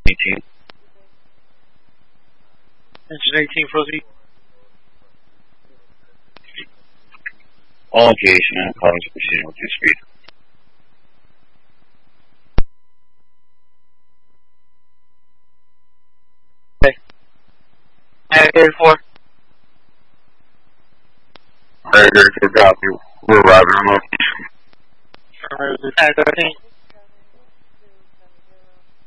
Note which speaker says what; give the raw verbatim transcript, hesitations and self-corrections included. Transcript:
Speaker 1: eighteen.
Speaker 2: Engine eighteen, proceed.
Speaker 1: All engaged now, calling to proceed with your speed.
Speaker 2: Okay. Alright, thirty-four.
Speaker 1: Alright, thirty-four, copy. We're arriving on location.
Speaker 2: Alright, thirteen.